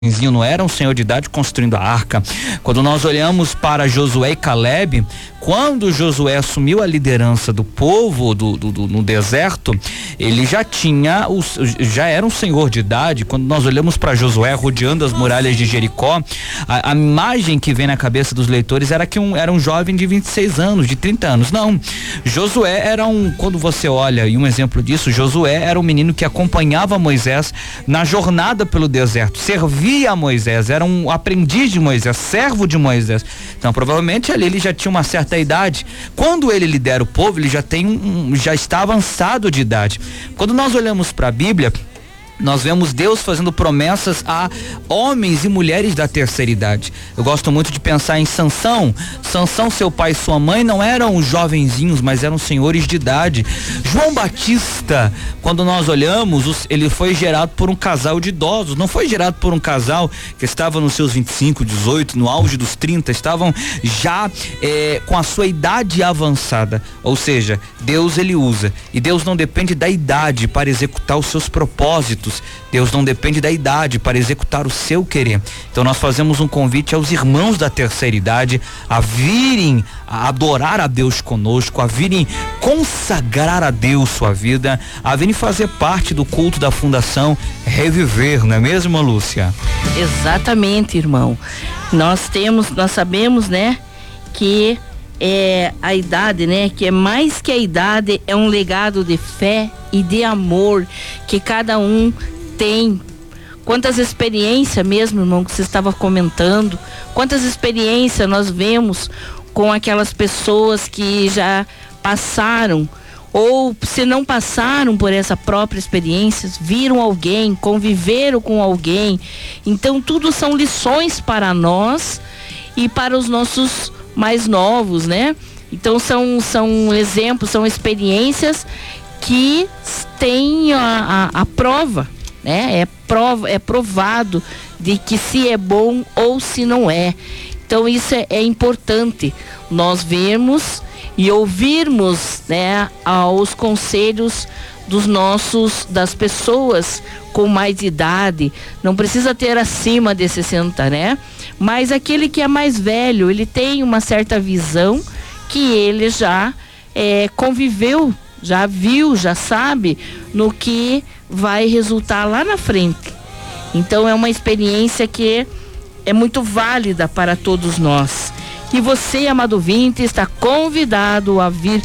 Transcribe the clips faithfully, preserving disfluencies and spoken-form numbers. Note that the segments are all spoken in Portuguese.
não era um senhor de idade construindo a arca. Quando nós olhamos para Josué e Caleb, quando Josué assumiu a liderança do povo do, do, do, no deserto, ele já tinha, os, já era um senhor de idade. Quando nós olhamos para Josué rodeando as muralhas de Jericó, a, a imagem que vem na cabeça dos leitores era que um, era um jovem de vinte e seis anos, de trinta anos. Não, Josué era um, quando você olha, e um exemplo disso, Josué era um menino que acompanhava Moisés na jornada pelo deserto, servia a Moisés, era um aprendiz de Moisés, servo de Moisés. Então provavelmente ali ele já tinha uma certa idade. Quando ele lidera o povo, ele já tem um, já está avançado de idade. Quando nós olhamos para a Bíblia, nós vemos Deus fazendo promessas a homens e mulheres da terceira idade. Eu gosto muito de pensar em Sansão. Sansão, seu pai e sua mãe não eram jovenzinhos, mas eram senhores de idade. João Batista, quando nós olhamos, ele foi gerado por um casal de idosos. Não foi gerado por um casal que estava nos seus vinte e cinco, dezoito, no auge dos trinta, estavam já é, com a sua idade avançada. Ou seja, Deus ele usa. E Deus não depende da idade para executar os seus propósitos. Deus não depende da idade para executar o seu querer. Então nós fazemos um convite aos irmãos da terceira idade a virem a adorar a Deus conosco, a virem consagrar a Deus sua vida, a virem fazer parte do culto da Fundação Reviver, não é mesmo, Lúcia? Exatamente, irmão. Nós temos, nós sabemos, né, que é a idade, né, que é mais que a idade, é um legado de fé e de amor que cada um tem. Quantas experiências mesmo, irmão, que você estava comentando, quantas experiências nós vemos com aquelas pessoas que já passaram, ou se não passaram por essa própria experiência, viram alguém, conviveram com alguém. Então tudo são lições para nós e para os nossos mais novos, né? Então são, são exemplos, são experiências que têm a, a, a prova, né? É, prova, é provado de que se é bom ou se não é. Então isso é, é importante nós vermos e ouvirmos, né, aos conselhos dos nossos, das pessoas com mais idade. Não precisa ter acima de sessenta, né? Mas aquele que é mais velho, ele tem uma certa visão que ele já é, conviveu, já viu, já sabe no que vai resultar lá na frente. Então é uma experiência que é muito válida para todos nós. E você, amado ouvinte, está convidado a vir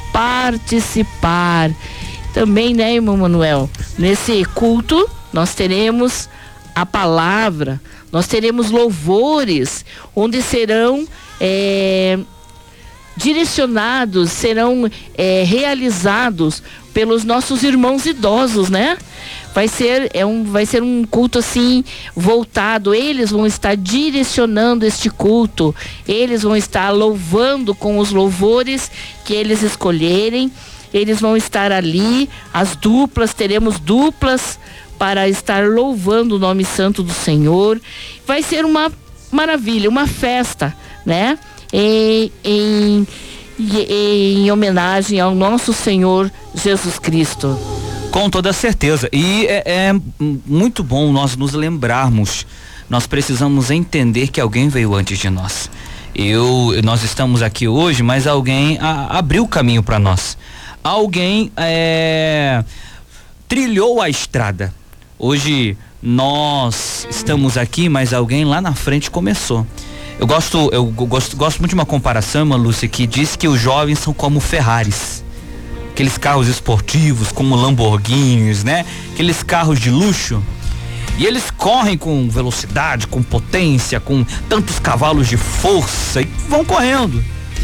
participar. Também, né, irmão Manuel? Nesse culto nós teremos a palavra, nós teremos louvores, onde serão é, direcionados, serão é, realizados pelos nossos irmãos idosos, né? Vai ser, é um, vai ser um culto assim voltado, eles vão estar direcionando este culto, eles vão estar louvando com os louvores que eles escolherem, eles vão estar ali, as duplas, teremos duplas para estar louvando o nome santo do Senhor. Vai ser uma maravilha, uma festa, né? Em, em, em homenagem ao nosso Senhor Jesus Cristo. Com toda certeza. E é, é muito bom nós nos lembrarmos. Nós precisamos entender que alguém veio antes de nós. Eu, nós estamos aqui hoje, mas alguém a, abriu o caminho para nós. Alguém é, trilhou a estrada. Hoje nós estamos aqui, mas alguém lá na frente começou. Eu gosto, eu gosto, gosto muito de uma comparação, uma Lúcia, que diz que os jovens são como Ferraris. Aqueles carros esportivos, como Lamborghinis, né? Aqueles carros de luxo. E eles correm com velocidade, com potência, com tantos cavalos de força e vão correndo.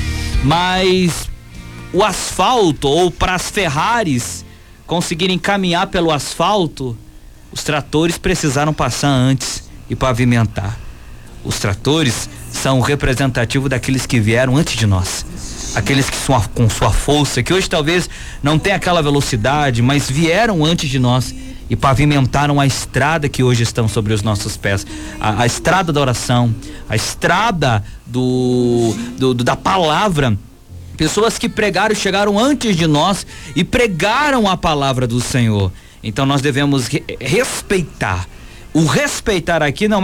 Mas o asfalto, ou para as Ferraris conseguirem caminhar pelo asfalto, os tratores precisaram passar antes e pavimentar. Os tratores são o representativo daqueles que vieram antes de nós. Aqueles que são com sua força, que hoje talvez não tem aquela velocidade, mas vieram antes de nós e pavimentaram a estrada que hoje estão sobre os nossos pés. A, a estrada da oração, a estrada do, do, do da palavra. Pessoas que pregaram e chegaram antes de nós e pregaram a palavra do Senhor. Então nós devemos re- respeitar o respeitar aqui não